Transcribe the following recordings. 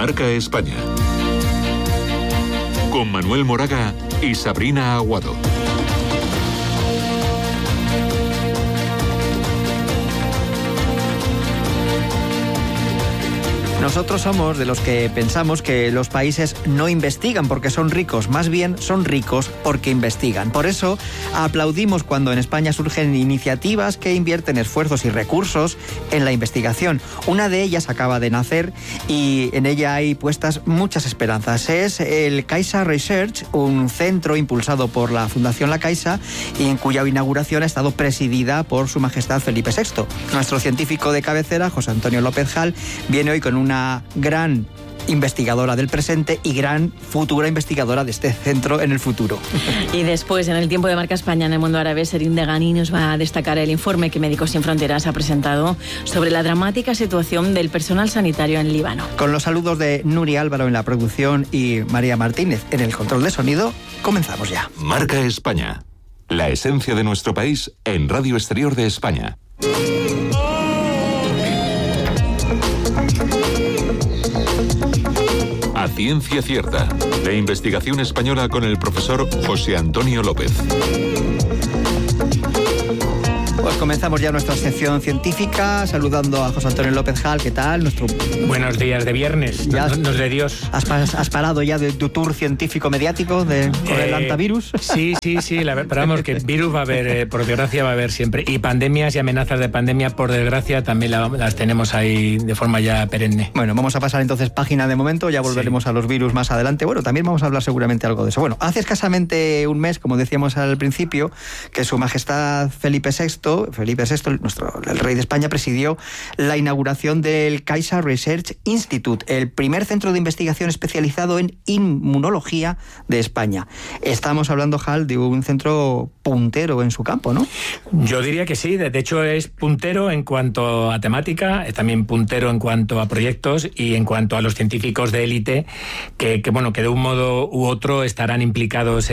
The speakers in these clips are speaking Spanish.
Marca España. Con Manuel Moraga y Sabrina Aguado. Nosotros somos de los que pensamos que los países no investigan porque son ricos, más bien son ricos porque investigan. Por eso aplaudimos cuando en España surgen iniciativas que invierten esfuerzos y recursos en la investigación. Una de ellas acaba de nacer y en ella hay puestas muchas esperanzas. Es el Caixa Research, un centro impulsado por la Fundación La Caixa y en cuya inauguración ha estado presidida por Su Majestad Felipe VI. Nuestro científico de cabecera, José Antonio López Jal, viene hoy con una gran investigadora del presente y gran futura investigadora de este centro en el futuro. Y después, en el tiempo de Marca España en el mundo árabe, Serín Degani nos va a destacar el informe que Médicos Sin Fronteras ha presentado sobre la dramática situación del personal sanitario en Líbano. Con los saludos de Nuri Álvaro en la producción y María Martínez en el control de sonido, comenzamos ya. Marca España. La esencia de nuestro país en Radio Exterior de España. A Ciencia Cierta, de investigación española con el profesor José Antonio López. Pues comenzamos ya nuestra sección científica saludando a José Antonio López Jal. ¿Qué tal? Buenos días de viernes, nos de Dios. ¿Has parado ya de tu tour científico mediático con el antivirus? Sí, pero vamos, que virus va a haber, por desgracia va a haber siempre. Y pandemias y amenazas de pandemia, por desgracia, también las tenemos ahí de forma ya perenne. Bueno, vamos a pasar entonces página de momento, ya volveremos a los virus más adelante. Bueno, también vamos a hablar seguramente algo de eso. Bueno, hace escasamente un mes, como decíamos al principio, que Su Majestad Felipe VI, el rey de España, presidió la inauguración del Caixa Research Institute, el primer centro de investigación especializado en inmunología de España. Estamos hablando, Jal, de un centro puntero en su campo, ¿no? Yo diría que sí, de hecho es puntero en cuanto a temática, es también puntero en cuanto a proyectos y en cuanto a los científicos de élite que de un modo u otro estarán implicados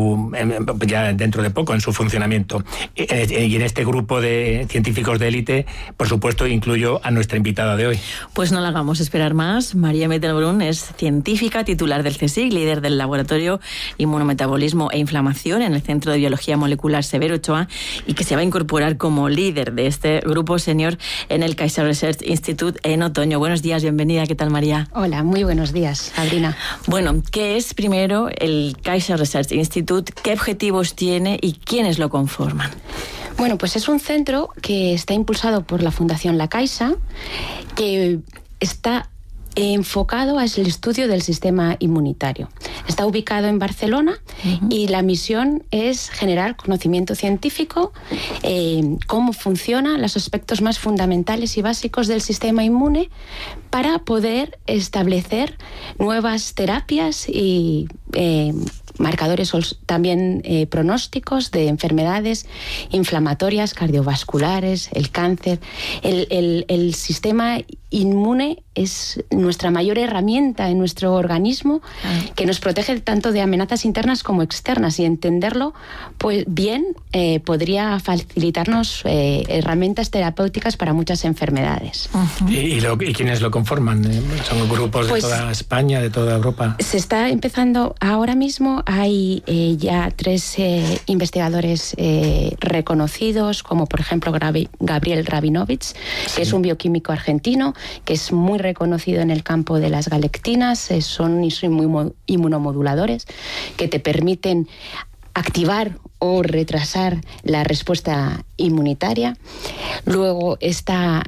ya dentro de poco en su funcionamiento. Y en este grupo de científicos de élite, por supuesto, incluyo a nuestra invitada de hoy. Pues no la hagamos esperar más. María Mettelbrun es científica titular del CSIC, líder del Laboratorio Inmunometabolismo e Inflamación en el Centro de Biología Molecular Severo Ochoa y que se va a incorporar como líder de este grupo senior en el Caixa Research Institute en otoño. Buenos días, bienvenida. ¿Qué tal, María? Hola, muy buenos días, Sabrina. Bueno, ¿qué es primero el Caixa Research Institute? ¿Qué objetivos tiene y quiénes lo conforman? Bueno, pues es un centro que está impulsado por la Fundación La Caixa, que está enfocado al estudio del sistema inmunitario. Está ubicado en Barcelona y la misión es generar conocimiento científico, cómo funcionan los aspectos más fundamentales y básicos del sistema inmune para poder establecer nuevas terapias y marcadores también pronósticos de enfermedades inflamatorias, cardiovasculares, el cáncer. El sistema inmune es nuestra mayor herramienta en nuestro organismo que nos protege tanto de amenazas internas como externas, y entenderlo pues bien podría facilitarnos herramientas terapéuticas para muchas enfermedades. ¿Y quiénes lo conforman? ¿Son grupos de toda España, de toda Europa? Se está empezando ahora mismo. Hay ya 3 investigadores reconocidos, como por ejemplo Gabriel Rabinovich, que es un bioquímico argentino, que es muy reconocido en el campo de las galectinas. Son muy inmunomoduladores que te permiten activar o retrasar la respuesta inmunitaria. Luego está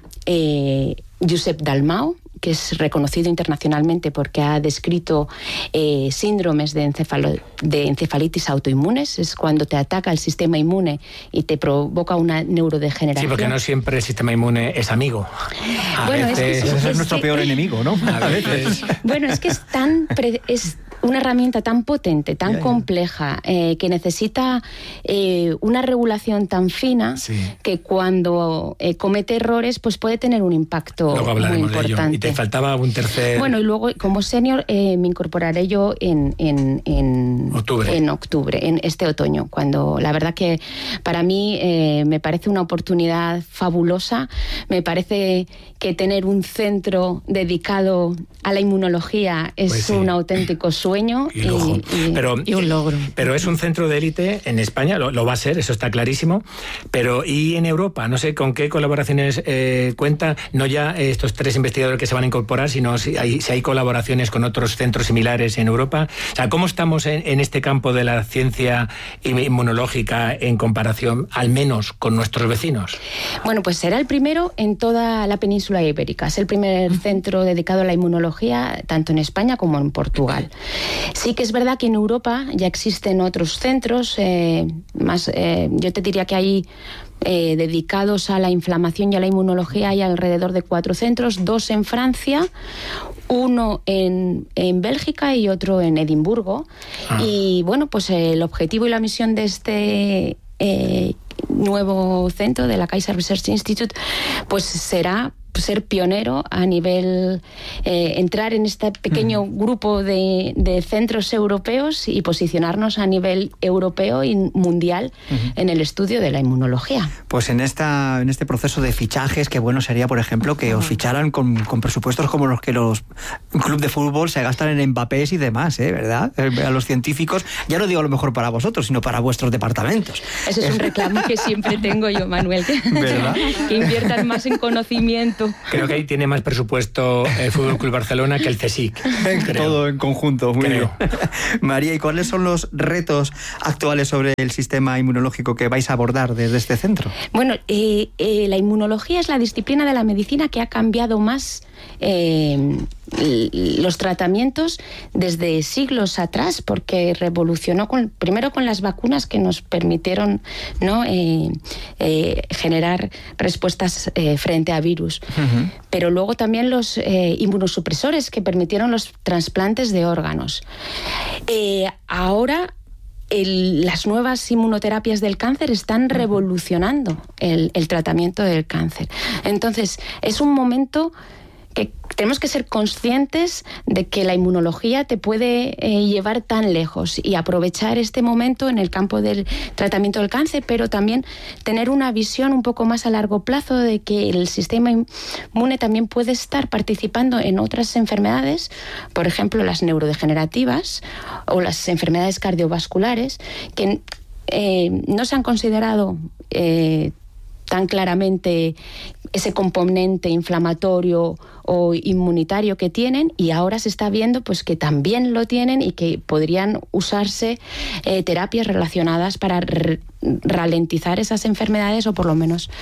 Josep Dalmau, que es reconocido internacionalmente porque ha descrito síndromes de encefalitis autoinmunes. Es cuando te ataca el sistema inmune y te provoca una neurodegeneración. Sí, porque no siempre el sistema inmune es amigo. A veces es nuestro peor enemigo, ¿no? A veces. Bueno, es que es una herramienta tan potente, tan compleja, que necesita una regulación tan fina, que cuando comete errores pues puede tener un impacto muy importante. Y te faltaba un tercer... Bueno, y luego como senior me incorporaré yo en octubre, en este otoño, cuando la verdad que para mí me parece una oportunidad fabulosa. Me parece que tener un centro dedicado a la inmunología es un auténtico sueño y un logro. Pero es un centro de élite en España, lo va a ser, eso está clarísimo, pero ¿y en Europa? No sé con qué colaboraciones cuenta, no ya estos 3 investigadores que se van a incorporar, sino si hay colaboraciones con otros centros similares en Europa. O sea, ¿cómo estamos en este campo de la ciencia inmunológica en comparación, al menos, con nuestros vecinos? Bueno, pues será el primero en toda la península ibérica. Es el primer centro dedicado a la inmunología, tanto en España como en Portugal. Sí que es verdad que en Europa ya existen otros centros, yo te diría que hay dedicados a la inflamación y a la inmunología, hay alrededor de 4 centros, 2 en Francia, 1 en Bélgica y otro en Edimburgo. Y bueno, pues el objetivo y la misión de este nuevo centro de la Kaiser Research Institute pues será ser pionero a nivel, entrar en este pequeño grupo de centros europeos y posicionarnos a nivel europeo y mundial en el estudio de la inmunología. Pues en este proceso de fichajes, que bueno sería, por ejemplo, que os ficharan con presupuestos como los que los clubes de fútbol se gastan en Mbappés y demás, ¿verdad? A los científicos, ya no digo a lo mejor para vosotros, sino para vuestros departamentos. Ese es un reclamo que siempre tengo yo, Manuel, ¿verdad? Que inviertan más en conocimiento. Creo que ahí tiene más presupuesto el Fútbol Club Barcelona que el CSIC. Todo en conjunto, muy bien. María, ¿y cuáles son los retos actuales sobre el sistema inmunológico que vais a abordar desde este centro? Bueno, la inmunología es la disciplina de la medicina que ha cambiado más los tratamientos desde siglos atrás, porque revolucionó primero con las vacunas que nos permitieron, ¿no?, generar respuestas frente a virus, pero luego también los inmunosupresores que permitieron los trasplantes de órganos. Ahora las nuevas inmunoterapias del cáncer están revolucionando el tratamiento del cáncer. Entonces, es un momento que tenemos que ser conscientes de que la inmunología te puede llevar tan lejos y aprovechar este momento en el campo del tratamiento del cáncer, pero también tener una visión un poco más a largo plazo de que el sistema inmune también puede estar participando en otras enfermedades, por ejemplo las neurodegenerativas o las enfermedades cardiovasculares, que no se han considerado tan claramente ese componente inflamatorio o inmunitario que tienen, y ahora se está viendo pues que también lo tienen y que podrían usarse terapias relacionadas para ralentizar esas enfermedades o por lo menos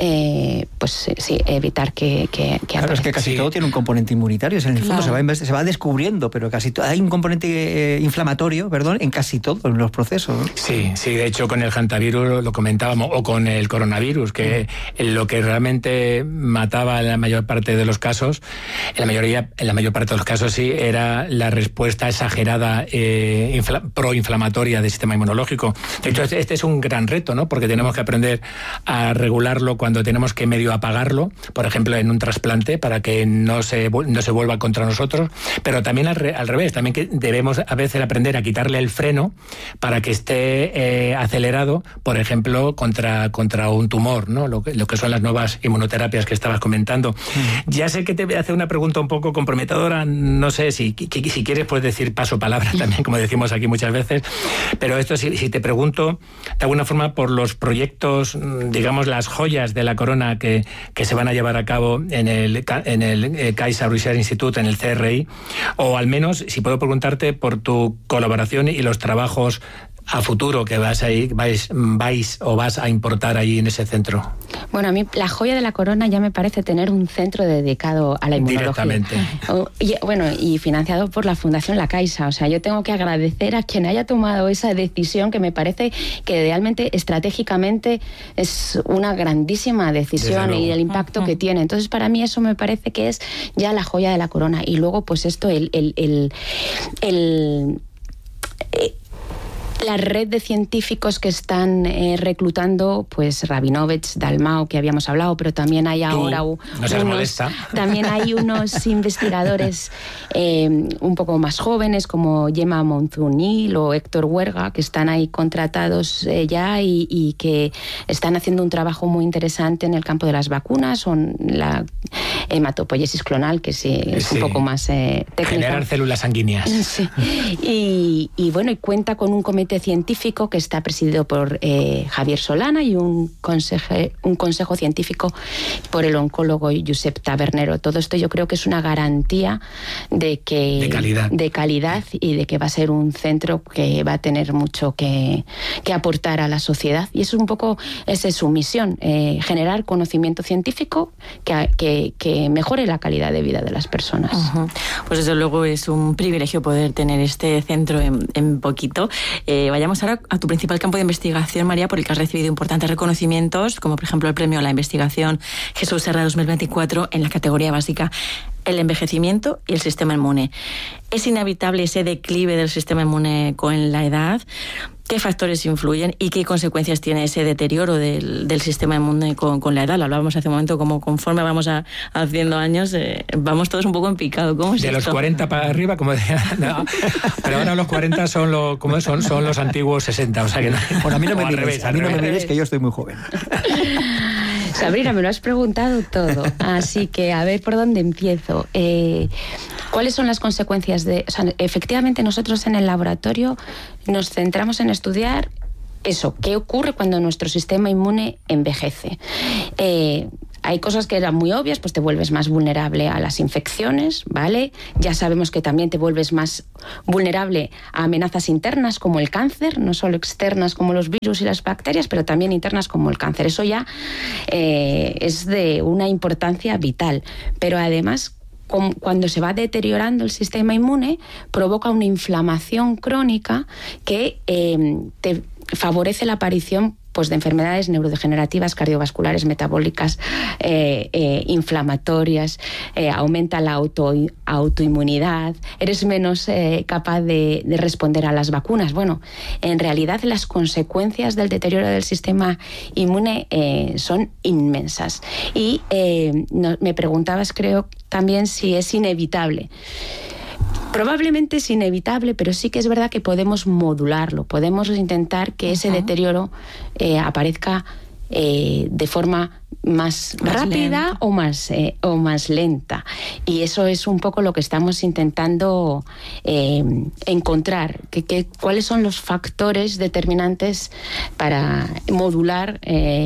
evitar que claro, es que casi todo tiene un componente inmunitario, en el fondo se va descubriendo, pero casi hay un componente inflamatorio, en casi todos los procesos, ¿no? Sí, de hecho con el hantavirus lo comentábamos, o con el coronavirus, que lo que realmente mataba en la mayor parte de los casos, en la mayor parte de los casos sí, era la respuesta exagerada proinflamatoria del sistema inmunológico. De hecho, este es un gran reto, ¿no? Porque tenemos que aprender a regularlo cuando tenemos que medio apagarlo, por ejemplo, en un trasplante, para que no se vuelva contra nosotros, pero también al revés, también que debemos a veces aprender a quitarle el freno para que esté acelerado, por ejemplo, contra un tumor, ¿no? Lo que son las nuevas inmunoterapias que estabas comentando. Ya sé que te voy a hacer una pregunta un poco comprometedora, no sé si quieres puedes decir paso palabra también, como decimos aquí muchas veces, pero esto si te pregunto de alguna forma por los proyectos, digamos las joyas de la corona que se van a llevar a cabo en el Kaiser Research Institute, en el CRI, o al menos si puedo preguntarte por tu colaboración y los trabajos a futuro que vais a importar ahí en ese centro? Bueno, a mí la joya de la corona ya me parece tener un centro dedicado a la inmunología. Directamente. Y financiado por la Fundación La Caixa. O sea, yo tengo que agradecer a quien haya tomado esa decisión, que me parece que realmente estratégicamente es una grandísima decisión y el impacto que tiene. Entonces, para mí eso me parece que es ya la joya de la corona. Y luego, pues esto, la red de científicos que están reclutando, pues Rabinovich, Dalmau, que habíamos hablado, pero también hay ahora también hay unos investigadores un poco más jóvenes como Gemma Monzunil o Héctor Huerga, que están ahí contratados ya y que están haciendo un trabajo muy interesante en el campo de las vacunas o en la hematopoiesis clonal, que sí es un poco más técnica. Generar células sanguíneas. Sí. Y bueno, y cuenta con un comité científico que está presidido por Javier Solana y un consejo científico por el oncólogo Josep Tabernero. Todo esto yo creo que es una garantía de calidad y de que va a ser un centro que va a tener mucho que aportar a la sociedad. Y eso es un poco, esa es su misión, generar conocimiento científico que mejore la calidad de vida de las personas. Uh-huh. Pues desde luego es un privilegio poder tener este centro en poquito. Vayamos ahora a tu principal campo de investigación, María, por el que has recibido importantes reconocimientos, como por ejemplo el premio a la investigación Jesús Serra 2024 en la categoría básica el envejecimiento y el sistema inmune. ¿Es inevitable ese declive del sistema inmune con la edad? ¿Qué factores influyen y qué consecuencias tiene ese deterioro del sistema inmune con la edad? Lo hablábamos hace un momento, como conforme vamos haciendo años, vamos todos un poco en picado. ¿Cómo es de esto? Los 40 para arriba, como decía, no, pero ahora los 40 son los antiguos 60, o sea que no. Bueno, a mí no me mires, que yo estoy muy joven. Sabrina, me lo has preguntado todo, así que a ver por dónde empiezo. ¿Cuáles son las consecuencias de...? O sea, efectivamente nosotros en el laboratorio nos centramos en estudiar eso, qué ocurre cuando nuestro sistema inmune envejece. Hay cosas que eran muy obvias, pues te vuelves más vulnerable a las infecciones, ¿vale? Ya sabemos que también te vuelves más vulnerable a amenazas internas como el cáncer, no solo externas como los virus y las bacterias, pero también internas como el cáncer. Eso ya es de una importancia vital. Pero además, cuando se va deteriorando el sistema inmune, provoca una inflamación crónica que te favorece la aparición pues de enfermedades neurodegenerativas, cardiovasculares, metabólicas, inflamatorias, aumenta la autoinmunidad, eres menos capaz de responder a las vacunas. Bueno, en realidad las consecuencias del deterioro del sistema inmune son inmensas. Y me preguntabas, creo, también si es inevitable. Probablemente es inevitable, pero sí que es verdad que podemos modularlo, podemos intentar que ese deterioro aparezca de forma más rápida o más lenta. Y eso es un poco lo que estamos intentando encontrar, cuáles son los factores determinantes para modular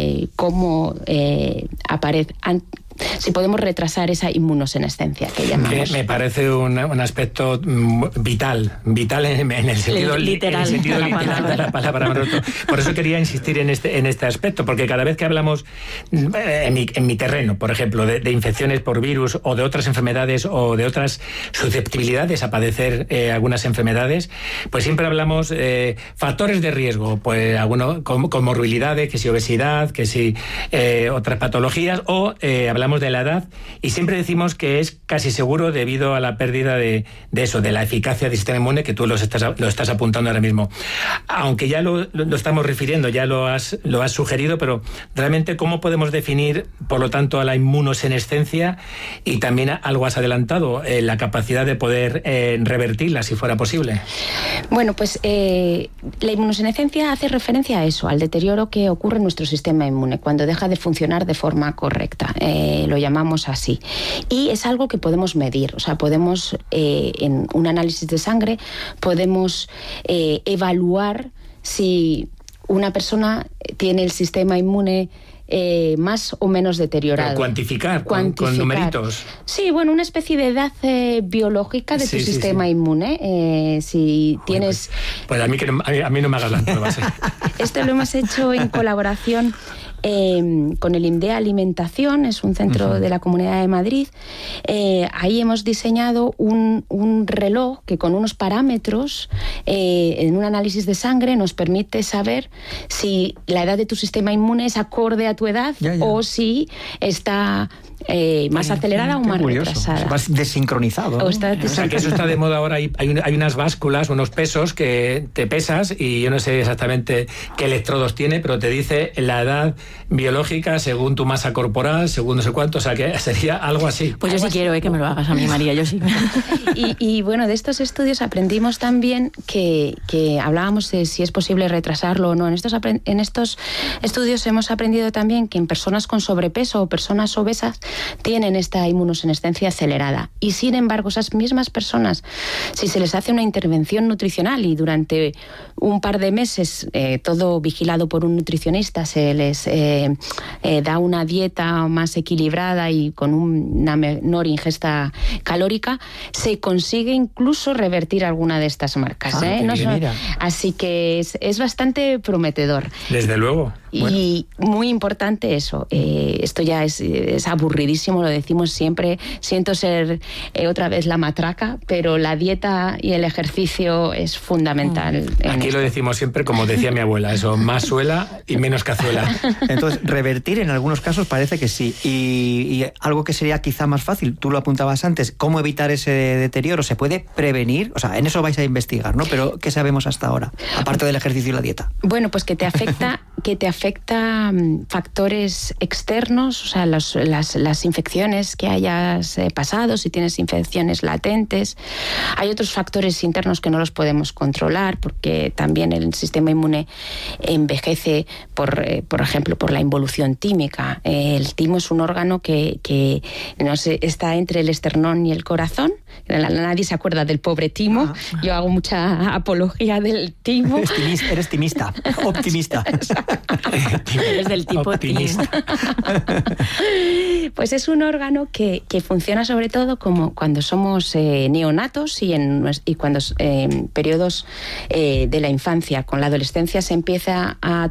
cómo aparece. Si podemos retrasar esa inmunosenescencia que llamamos. Me parece un aspecto vital en el sentido literal de la palabra. Por eso quería insistir en este aspecto, porque cada vez que hablamos en mi terreno, por ejemplo, de infecciones por virus o de otras enfermedades o de otras susceptibilidades a padecer algunas enfermedades, pues siempre hablamos factores de riesgo, pues algunos comorbilidades, que si obesidad, que si otras patologías, o hablamos de la edad, y siempre decimos que es casi seguro debido a la pérdida de eso, de la eficacia del sistema inmune, que tú lo estás apuntando ahora mismo. Aunque ya lo estamos refiriendo, ya lo has sugerido, pero realmente ¿cómo podemos definir, por lo tanto, a la inmunosenescencia? Y también algo has adelantado, la capacidad de poder revertirla, si fuera posible. Bueno, pues la inmunosenescencia hace referencia a eso, al deterioro que ocurre en nuestro sistema inmune, cuando deja de funcionar de forma correcta. Lo llamamos así. Y es algo que podemos medir, o sea, podemos, en un análisis de sangre, podemos evaluar si una persona tiene el sistema inmune más o menos deteriorado. Pero cuantificar. Con numeritos. Sí, bueno, una especie de edad biológica de tu sistema inmune. Si tienes... Pues a mí no me hagas las pruebas. Esto lo hemos hecho en colaboración con el IMDEA Alimentación, es un centro de la Comunidad de Madrid. Ahí hemos diseñado un reloj que con unos parámetros en un análisis de sangre nos permite saber si la edad de tu sistema inmune es acorde a tu edad o si está más acelerada o más retrasada. Más desincronizado, ¿no? O sea, que eso está de moda ahora. Hay unas básculas, unos pesos que te pesas y yo no sé exactamente qué electrodos tiene, pero te dice la edad biológica según tu masa corporal, según no sé cuánto, o sea que sería algo así. Pues yo sí quiero que me lo hagas a mí, María, yo sí. Y bueno, de estos estudios aprendimos también que hablábamos de si es posible retrasarlo o no. En estos estudios hemos aprendido también que en personas con sobrepeso o personas obesas tienen esta inmunosenescencia acelerada. Y sin embargo, esas mismas personas, si se les hace una intervención nutricional y durante un par de meses, todo vigilado por un nutricionista, se les da una dieta más equilibrada y con una menor ingesta calórica, se consigue incluso revertir alguna de estas marcas. Así que es bastante prometedor. Desde luego. Y muy importante eso, esto ya es aburridísimo, lo decimos siempre, siento ser otra vez la matraca, pero la dieta y el ejercicio es fundamental. Aquí lo decimos siempre, como decía mi abuela, eso, más suela y menos cazuela. Entonces, revertir en algunos casos parece que sí, y algo que sería quizá más fácil, tú lo apuntabas antes, ¿cómo evitar ese deterioro? ¿Se puede prevenir? O sea, en eso vais a investigar, ¿no? Pero ¿qué sabemos hasta ahora, aparte del ejercicio y la dieta? Bueno, pues que te afecta factores externos, o sea, las infecciones que hayas pasado, si tienes infecciones latentes. Hay otros factores internos que no los podemos controlar, porque también el sistema inmune envejece, por ejemplo, por la involución tímica. El timo es un órgano que no sé, está entre el esternón y el corazón. Nadie se acuerda del pobre timo. Yo hago mucha apología del timo. Eres timista, optimista. Eres del tipo optimista. Pues es un órgano que funciona sobre todo como cuando somos neonatos y cuando en periodos de la infancia. Con la adolescencia se empieza a